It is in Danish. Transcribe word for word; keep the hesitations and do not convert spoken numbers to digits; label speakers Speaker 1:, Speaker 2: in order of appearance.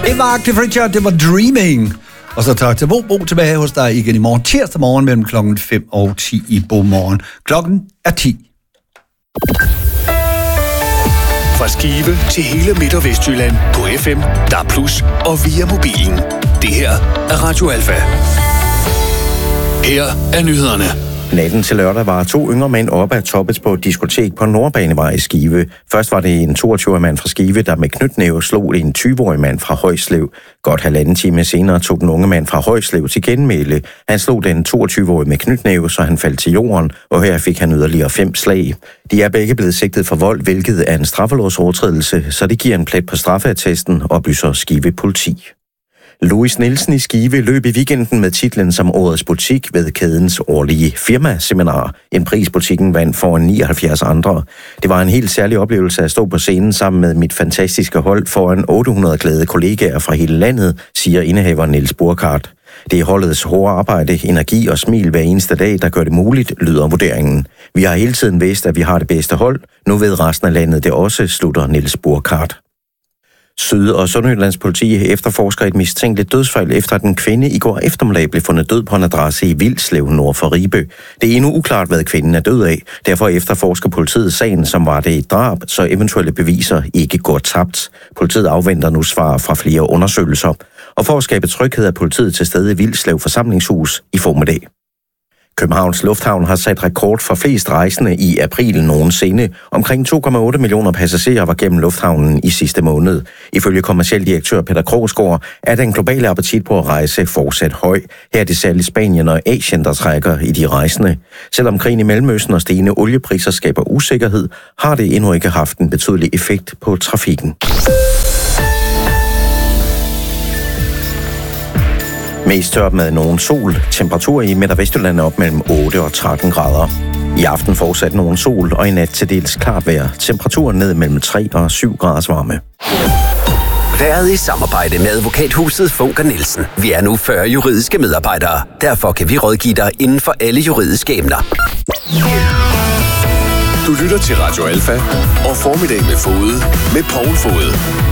Speaker 1: Det var Cliff Richard, det var Dreaming. Og så tak til Bo. Bo tilbage hos dig igen i morgen. Tirsdag morgen mellem klokken fem og ti i Bo Morgen. Klokken er ti.
Speaker 2: Fra Skive til hele Midt- og Vestjylland på F M, D A B plus, og via mobilen. Det her er Radio Alfa. Her er nyhederne.
Speaker 3: Natten til lørdag var to yngre mænd oppe af toppet på et diskotek på Nordbanevej i Skive. Først var det en toogtyve-årig mand fra Skive, der med knytnæve slog en tyve-årig mand fra Højslev. Godt halvanden time senere tog den unge mand fra Højslev til genmæle. Han slog den toogtyve-årige med knytnæve, så han faldt til jorden, og her fik han yderligere fem slag. De er begge blevet sigtet for vold, hvilket er en straffelovsovertrædelse, så det giver en plet på straffeattesten, oplyser Skive politi. Louis Nielsen i Skive løb i weekenden med titlen som årets butik ved kædens årlige firmaseminar. En pris butikken vandt foran nioghalvfjerds andre. Det var en helt særlig oplevelse at stå på scenen sammen med mit fantastiske hold foran otte hundrede glade kollegaer fra hele landet, siger indehaver Niels Burkhardt. Det er holdets hårde arbejde, energi og smil hver eneste dag, der gør det muligt, lyder vurderingen. Vi har hele tiden vidst, at vi har det bedste hold. Nu ved resten af landet det også, slutter Niels Burkhardt. Syd- og Sønderjyllands politi efterforsker et mistænkeligt dødsfald efter, at en kvinde i går eftermiddag blev fundet død på en adresse i Vildslev nord for Ribe. Det er endnu uklart, hvad kvinden er død af. Derfor efterforsker politiet sagen, som var det et drab, så eventuelle beviser ikke går tabt. Politiet afventer nu svar fra flere undersøgelser. Og for at skabe tryghed er politiet til stede i Vildslev forsamlingshus i formiddag. Københavns Lufthavn har sat rekord for flest rejsende i april nogensinde. Omkring to komma otte millioner passagerer var gennem lufthavnen i sidste måned. Ifølge kommerciel direktør Peter Krogsgaard er den globale appetit på at rejse fortsat høj. Her er det særligt Spanien og Asien, der trækker i de rejsende. Selvom krigen i Mellemøsten og stigende oliepriser skaber usikkerhed, har det endnu ikke haft en betydelig effekt på trafikken. Mest tørt med nogen sol. Temperatur i Midt- og Vestjylland er op mellem otte og tretten grader. I aften fortsat nogen sol, og i nat til dels klart vejr. Temperaturen ned mellem tre og syv graders varme.
Speaker 4: Været i samarbejde med advokathuset Funker Nielsen. Vi er nu fyrre juridiske medarbejdere. Derfor kan vi rådgive dig inden for alle juridiske emner.
Speaker 2: Du lytter til Radio Alfa og Formiddag med Fode med Poul Fode.